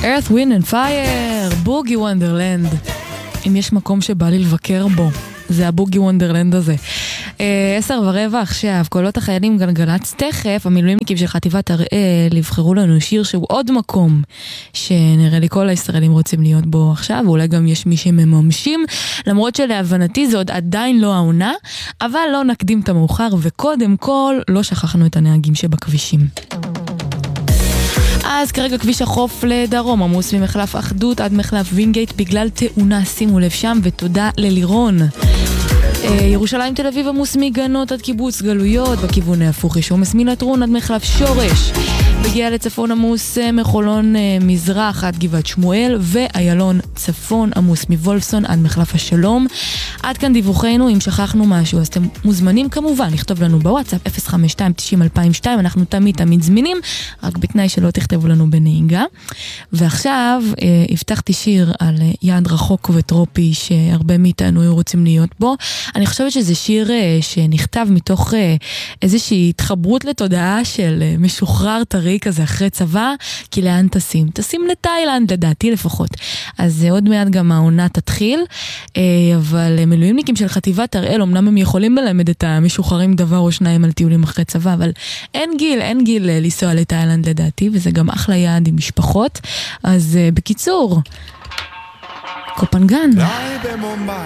Earth, Wind and Fire, בוגי וונדרלנד. אם יש מקום שבא לי לבקר בו, זה הבוגי וונדרלנד הזה. 10:15 עכשיו, קולות החיילים גלגלצ. תכף המילואימניקים של חטיבת הראל יבחרו לנו שיר שהוא עוד מקום שנראה לי כל הישראלים רוצים להיות בו עכשיו, ואולי גם יש מי שמממשים, למרות שלהבנתי זה עוד עדיין לא העונה, אבל לא נקדים את המאוחר, וקודם כל לא שכחנו את הנהגים שבכבישים. אז כרגע כביש החוף לדרום עמוס ממחלף אחדות עד מחלף וינגייט בגלל תאונה, שימו לב שם, ותודה ללירון. ירושלים תל אביב עמוס מגנות עד קיבוץ גלויות, בכיוון ההפוך יש עומס מלטרון עד מחלף שורש, בגיע לצפון עמוס מחולון מזרח עד גבעת שמואל, ואיילון צפון עמוס מוולפסון עד מחלף השלום. עד כאן דיווחנו. אם שכחנו משהו אז אתם מוזמנים כמובן לכתוב לנו בוואטסאפ 052-90-2002, אנחנו תמיד זמינים, רק בתנאי שלא תכתבו לנו בנהיגה. ועכשיו הבטחתי שיר על יעד רחוק וטרופי שהרבה מאיתנו היו רוצים להיות בו. אני חושבת שזה שיר שנכתב מתוך איזושהי התחברות לתודעה של משוחרר טרי כזה אחרי צבא, כי לאן תשים? תשים לתאילנד לדעתי לפחות. אז עוד מעט גם העונה תתחיל, אבל מילואימניקים של חטיבת הראל, אמנם הם יכולים ללמד את המשוחררים דבר או שניים על טיולים אחרי צבא, אבל אין גיל לנסוע לתאילנד לדעתי, וזה גם אחלה יעד עם משפחות. אז בקיצור, קופנגן. Dai במומביי,